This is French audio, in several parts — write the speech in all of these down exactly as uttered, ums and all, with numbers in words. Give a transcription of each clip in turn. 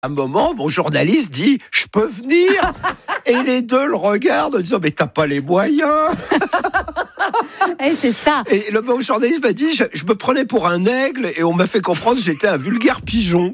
À un moment, mon journaliste dit « Je peux venir ?» Et les deux le regardent en disant « Mais t'as pas les moyens !» Et c'est ça. Et le bon journaliste m'a dit je, je me prenais pour un aigle et on m'a fait comprendre que j'étais un vulgaire pigeon.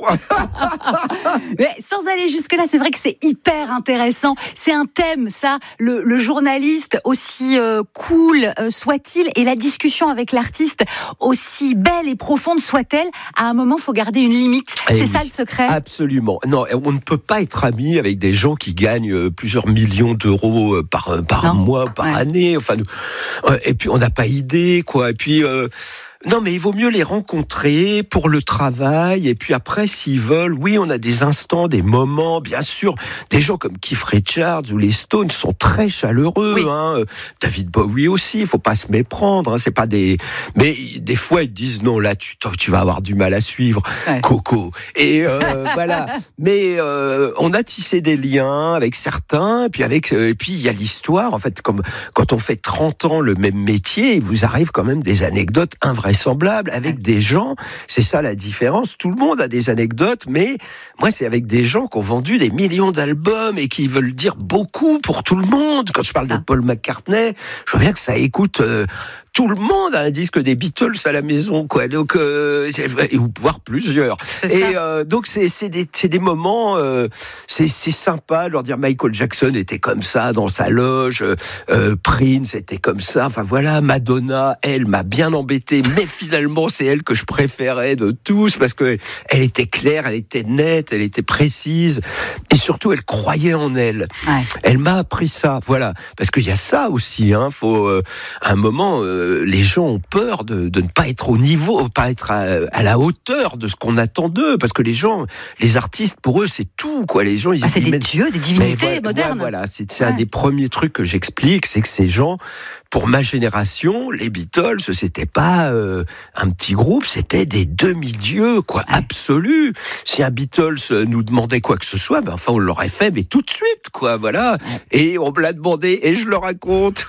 Mais sans aller jusque-là, c'est vrai que c'est hyper intéressant. C'est un thème, ça, le, le journaliste, aussi euh, cool euh, soit-il, et la discussion avec l'artiste, aussi belle et profonde soit-elle, à un moment, il faut garder une limite. Et c'est oui, ça le secret. Absolument. Non, on ne peut pas être ami avec des gens qui gagnent plusieurs millions d'euros par, par mois, par ouais. année. Enfin, et puis on n'a pas idée, quoi. Et puis... Euh, Non, mais il vaut mieux les rencontrer pour le travail. Et puis après, s'ils veulent, oui, on a des instants, des moments, bien sûr. Des gens comme Keith Richards ou les Stones sont très chaleureux. Oui. Hein. David Bowie aussi, il faut pas se méprendre. Hein. C'est pas des. Mais des fois, ils disent non, là, tu, tu vas avoir du mal à suivre. Ouais. Coco. Et euh, voilà. Mais euh, on a tissé des liens avec certains. Et puis avec. Euh, et puis il y a l'histoire. En fait, comme quand on fait trente ans le même métier, il vous arrive quand même des anecdotes invraisemblables. Semblable avec des gens, c'est ça la différence. Tout le monde a des anecdotes, mais moi c'est avec des gens qui ont vendu des millions d'albums et qui veulent dire beaucoup pour tout le monde. Quand je parle de Paul McCartney, je vois bien que ça écoute euh, tout le monde a un disque des Beatles à la maison, quoi. Donc, euh, ou voire plusieurs. Et euh, donc c'est c'est des c'est des moments, euh, c'est c'est sympa de leur dire Michael Jackson était comme ça dans sa loge, euh, Prince était comme ça. Enfin voilà, Madonna, elle m'a bien embêté, mais finalement c'est elle que je préférais de tous parce que elle était claire, elle était nette, elle était précise et surtout elle croyait en elle. Ouais. Elle m'a appris ça, voilà. Parce qu'il y a ça aussi, hein. Faut euh, à un moment. Euh, les gens ont peur de, de ne pas être au niveau, pas être à, à la hauteur de ce qu'on attend d'eux, parce que les gens, les artistes, pour eux, c'est tout, quoi. Les gens, ils, ah, c'est ils des mettent... dieux, des divinités voilà, modernes. Voilà, c'est, c'est ouais. un des premiers trucs que j'explique, c'est que ces gens, pour ma génération, les Beatles, c'était pas euh, un petit groupe, c'était des demi-dieux, quoi, ouais. absolus. Si un Beatles nous demandait quoi que ce soit, ben enfin on l'aurait fait, mais tout de suite, quoi, voilà. Ouais. Et on me l'a demandé, et je le raconte.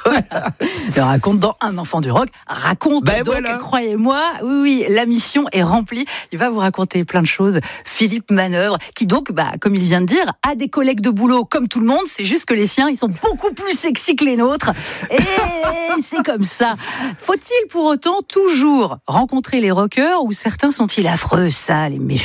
Je le raconte dans Un enfant du rock. Raconte ben donc, voilà. Croyez-moi, oui, oui, la mission est remplie. Il va vous raconter plein de choses. Philippe Manœuvre, qui donc, bah, comme il vient de dire, a des collègues de boulot comme tout le monde. C'est juste que les siens, ils sont beaucoup plus sexy que les nôtres. Et c'est comme ça. Faut-il pour autant toujours rencontrer les rockers ou certains sont-ils affreux, sales et méchants ?